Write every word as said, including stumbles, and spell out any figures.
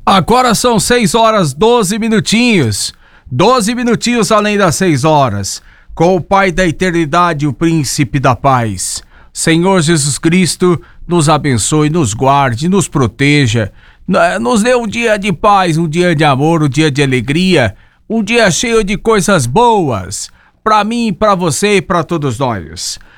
Agora são seis horas, doze minutinhos. doze minutinhos além das seis horas. Com o Pai da eternidade, o Príncipe da paz. Senhor Jesus Cristo, nos abençoe, nos guarde, nos proteja. Nos dê um dia de paz, um dia de amor, um dia de alegria. Um dia cheio de coisas boas. Para mim, para você e para todos nós.